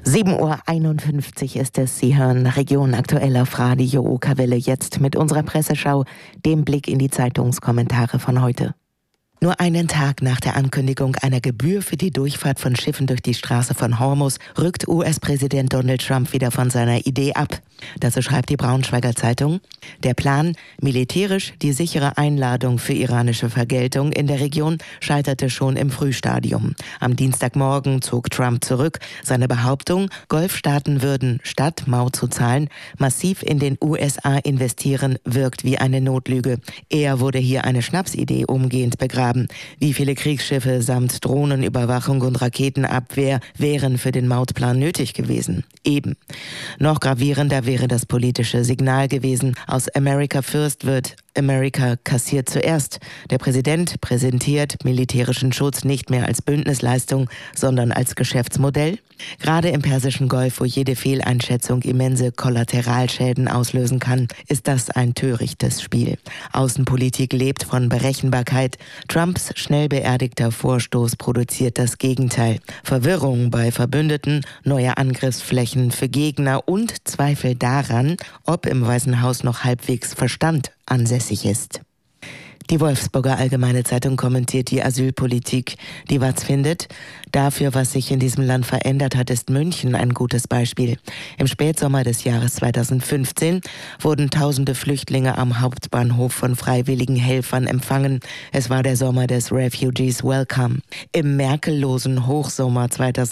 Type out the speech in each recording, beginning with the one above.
7:51 Uhr ist es. Sie hören Region aktuell auf Radio Okerwelle. Jetzt mit unserer Presseschau, dem Blick in die Zeitungskommentare von heute. Nur einen Tag nach der Ankündigung einer Gebühr für die Durchfahrt von Schiffen durch die Straße von Hormuz rückt US-Präsident Donald Trump wieder von seiner Idee ab. Dazu schreibt die Braunschweiger Zeitung: Der Plan, militärisch die sichere Einladung für iranische Vergeltung in der Region, scheiterte schon im Frühstadium. Am Dienstagmorgen zog Trump zurück. Seine Behauptung, Golfstaaten würden, statt Maut zu zahlen, massiv in den USA investieren, wirkt wie eine Notlüge. Eher wurde hier eine Schnapsidee umgehend begraben. Wie viele Kriegsschiffe samt Drohnenüberwachung und Raketenabwehr wären für den Mautplan nötig gewesen? Eben. Noch gravierender wäre das politische Signal gewesen. Aus America First wird America kassiert zuerst. Der Präsident präsentiert militärischen Schutz nicht mehr als Bündnisleistung, sondern als Geschäftsmodell. Gerade im Persischen Golf, wo jede Fehleinschätzung immense Kollateralschäden auslösen kann, ist das ein törichtes Spiel. Außenpolitik lebt von Berechenbarkeit. Trumps schnell beerdigter Vorstoß produziert das Gegenteil. Verwirrung bei Verbündeten, neue Angriffsflächen für Gegner und Zweifel daran, ob im Weißen Haus noch halbwegs Verstand ansässig ist. Die Wolfsburger Allgemeine Zeitung kommentiert die Asylpolitik. Die WAZ findet, dafür, was sich in diesem Land verändert hat, ist München ein gutes Beispiel. Im Spätsommer des Jahres 2015 wurden tausende Flüchtlinge am Hauptbahnhof von freiwilligen Helfern empfangen. Es war der Sommer des Refugees Welcome. Im merkellosen Hochsommer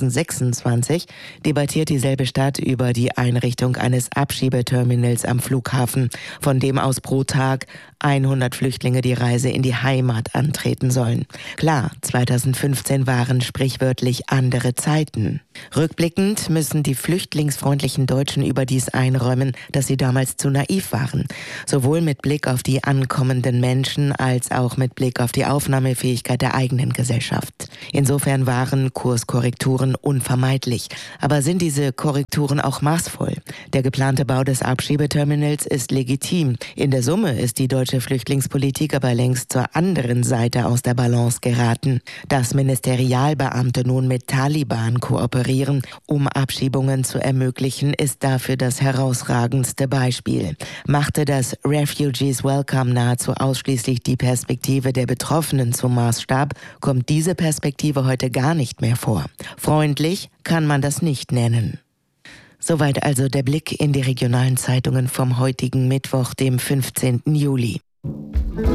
2026 debattiert dieselbe Stadt über die Einrichtung eines Abschiebeterminals am Flughafen, von dem aus pro Tag 100 Flüchtlinge die Reise in die Heimat antreten sollen. Klar, 2015 waren sprichwörtlich andere Zeiten. Rückblickend müssen die flüchtlingsfreundlichen Deutschen überdies einräumen, dass sie damals zu naiv waren. Sowohl mit Blick auf die ankommenden Menschen als auch mit Blick auf die Aufnahmefähigkeit der eigenen Gesellschaft. Insofern waren Kurskorrekturen unvermeidlich. Aber sind diese Korrekturen auch maßvoll? Der geplante Bau des Abschiebeterminals ist legitim. In der Summe ist die deutsche Flüchtlingspolitik aber längst zur anderen Seite aus der Balance geraten. Dass Ministerialbeamte nun mit Taliban kooperieren, um Abschiebungen zu ermöglichen, ist dafür das herausragendste Beispiel. Machte das Refugees Welcome nahezu ausschließlich die Perspektive der Betroffenen zum Maßstab, kommt diese Perspektive heute gar nicht mehr vor. Freundlich kann man das nicht nennen. Soweit also der Blick in die regionalen Zeitungen vom heutigen Mittwoch, dem 15. Juli.